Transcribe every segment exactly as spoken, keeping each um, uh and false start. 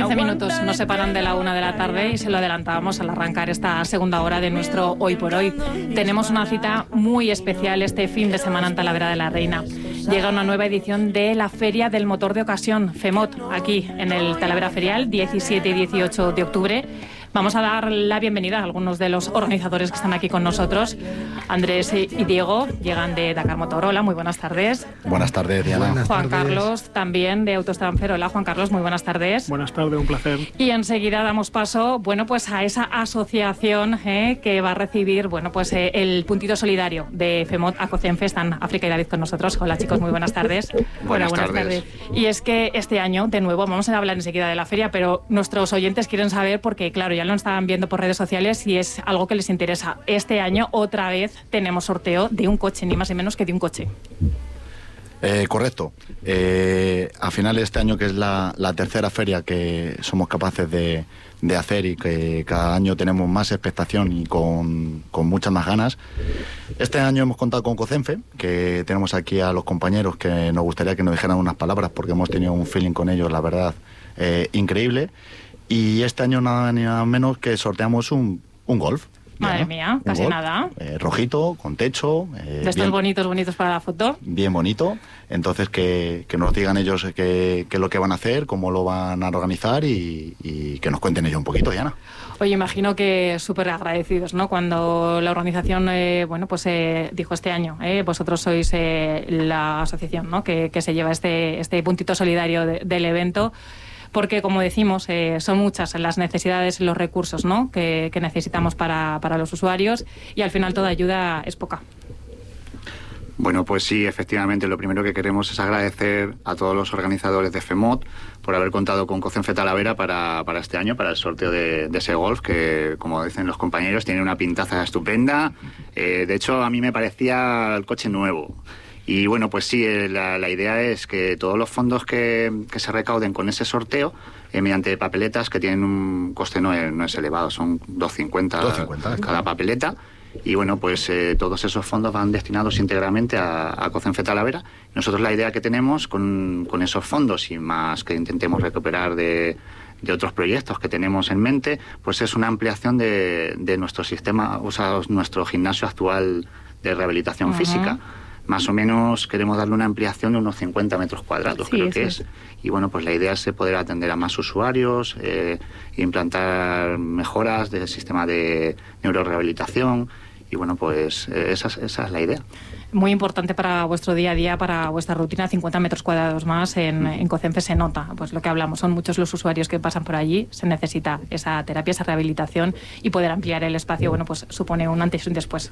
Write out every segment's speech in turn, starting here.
quince minutos nos separan de la una de la tarde y se lo adelantábamos al arrancar esta segunda hora de nuestro Hoy por Hoy. Tenemos una cita muy especial este fin de semana en Talavera de la Reina. Llega una nueva edición de la Feria del Motor de Ocasión, FEMOT, aquí en el Talavera Ferial, diecisiete y dieciocho de octubre. Vamos a dar la bienvenida a algunos de los organizadores que están aquí con nosotros. Andrés y Diego llegan de Dakar Motor. Hola, muy buenas tardes. Buenas tardes, Diana. Buenas Juan tardes. Carlos, también de Autostranfer. Hola, Juan Carlos, muy buenas tardes. Buenas tardes, un placer. Y enseguida damos paso, bueno, pues a esa asociación eh, que va a recibir, bueno, pues eh, el puntito solidario de FEMOT a COCENFE. Están África y David con nosotros. Hola, chicos, muy buenas tardes. Buenas Hola, tardes. Y es que este año, de nuevo, vamos a hablar enseguida de la feria, pero nuestros oyentes quieren saber, porque claro, ya lo estaban viendo por redes sociales y es algo que les interesa. Este año, otra vez, tenemos sorteo de un coche, ni más ni menos que de un coche. Eh, correcto. Eh, a final de este año, que es la, la tercera feria que somos capaces de, de hacer y que cada año tenemos más expectación y con, con muchas más ganas, este año hemos contado con COCENFE, que tenemos aquí a los compañeros que nos gustaría que nos dijeran unas palabras porque hemos tenido un feeling con ellos, la verdad, eh, increíble. Y este año nada ni nada menos que sorteamos un, un Golf. Madre ¿no? mía, Un casi Golf, nada. eh, rojito, con techo. Eh, De estos bien, bonitos, bonitos para la foto. bien bonito. Entonces que, que nos digan ellos qué qué es lo que van a hacer, cómo lo van a organizar y, y que nos cuenten ellos un poquito, Diana. Oye, imagino que súper agradecidos, ¿no? Cuando la organización, eh, bueno, pues eh, dijo este año, eh, vosotros sois eh, la asociación, ¿no? Que, que se lleva este, este puntito solidario de, del evento. Porque, como decimos, eh, son muchas las necesidades y los recursos, ¿no? que, que necesitamos para, para los usuarios y al final toda ayuda es poca. Bueno, pues sí, efectivamente, lo primero que queremos es agradecer a todos los organizadores de FEMOT por haber contado con COCENFE Talavera para, para este año, para el sorteo de, de ese Golf, que, como dicen los compañeros, tiene una pintaza estupenda. Eh, de hecho, a mí me parecía el coche nuevo. Y bueno, pues sí, eh, la, la idea es que todos los fondos que, que se recauden con ese sorteo, eh, mediante papeletas que tienen un coste no es, no es elevado, son dos cincuenta cada papeleta. Y bueno, pues eh, todos esos fondos van destinados íntegramente a, a COCENFE Talavera. Nosotros la idea que tenemos con, con esos fondos y más que intentemos recuperar de, de otros proyectos que tenemos en mente, pues es una ampliación de, de nuestro sistema, o sea, nuestro gimnasio actual de rehabilitación uh-huh. física. Más o menos queremos darle una ampliación de unos cincuenta metros cuadrados, sí, creo que sí. es. Y bueno, pues la idea es poder atender a más usuarios, eh, implantar mejoras del sistema de neurorehabilitación. Y bueno, pues eh, esa, es, esa es la idea. Muy importante para vuestro día a día, para vuestra rutina, cincuenta metros cuadrados más en, en COCENFE se nota, pues lo que hablamos, son muchos los usuarios que pasan por allí, se necesita esa terapia, esa rehabilitación y poder ampliar el espacio, bueno, pues supone un antes y un después.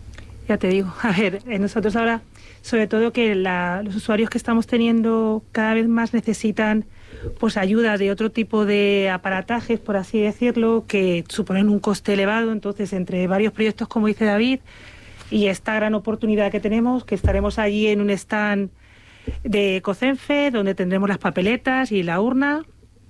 Ya te digo, a ver, nosotros ahora, sobre todo que la, los usuarios que estamos teniendo cada vez más necesitan pues ayuda de otro tipo de aparatajes, por así decirlo, que suponen un coste elevado. Entonces, entre varios proyectos, como dice David, y esta gran oportunidad que tenemos, que estaremos allí en un stand de COCENFE, donde tendremos las papeletas y la urna,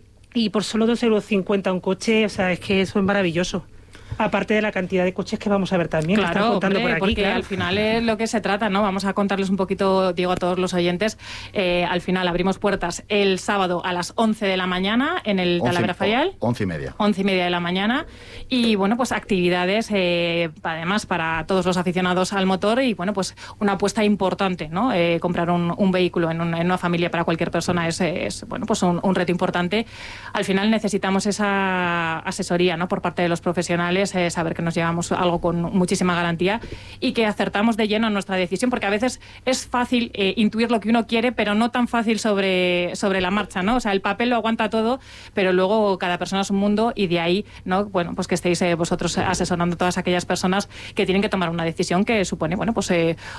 y por solo dos euros cincuenta un coche, o sea, es que eso es maravilloso. Aparte de la cantidad de coches que vamos a ver también, claro, que están contando hombre, por aquí. Porque claro. al final es lo que se trata, ¿no? Vamos a contarles un poquito, digo, a todos los oyentes. Eh, al final abrimos puertas el sábado a las once de la mañana en el Talavera Ferial. Once y media. Once y media de la mañana. Y bueno, pues actividades, eh, además, para todos los aficionados al motor y bueno, pues una apuesta importante, ¿no? Eh, comprar un, un vehículo en, un, en una familia para cualquier persona es, es bueno, pues un, un reto importante. Al final necesitamos esa asesoría, ¿no? Por parte de los profesionales, eh, saber que nos llevamos algo con muchísima garantía y que acertamos de lleno en nuestra decisión, porque a veces es fácil eh, intuir lo que uno quiere, pero no tan fácil sobre, sobre la marcha, ¿no? O sea, el papel lo aguanta todo, pero luego cada persona es un mundo y de ahí, ¿no? Bueno, pues que estéis eh, vosotros asesorando a todas aquellas personas que tienen que tomar una decisión que supone, bueno, pues eh,